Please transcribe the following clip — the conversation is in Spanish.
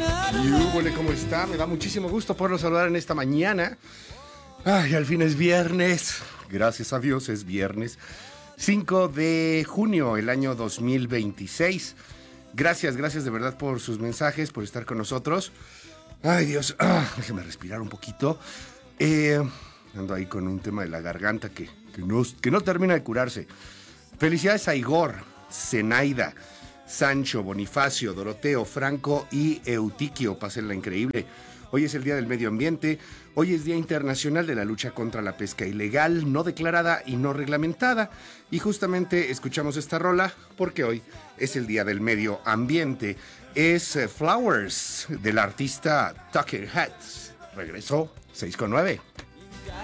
Y Húbole, ¿cómo está? Me da muchísimo gusto poderlo saludar en esta mañana. Ay, al fin es viernes. Gracias a Dios es viernes. 5 de junio, el año 2026. Gracias de verdad por sus mensajes, por estar con nosotros. Ay, Dios, déjeme respirar un poquito. Ando ahí con un tema de la garganta que no termina de curarse. Felicidades a Igor, Zenaida, Sancho, Bonifacio, Doroteo, Franco y Eutiquio. Pásenla increíble. Hoy es el Día del Medio Ambiente. Hoy es Día Internacional de la Lucha contra la Pesca Ilegal, no declarada y no reglamentada. Y justamente escuchamos esta rola porque hoy es el Día del Medio Ambiente. Es Flowers, del artista Tucker Heads. Regresó 6:9.